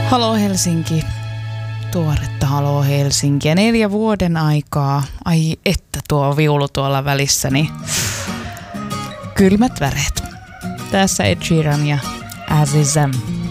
Halo Helsinki, tuoretta Halo Helsinkiä, 4 vuoden aikaa. Ai että tuo viulu tuolla välissäni. Kylmät väreet. Tässä Ed Sheeran ja Azizam.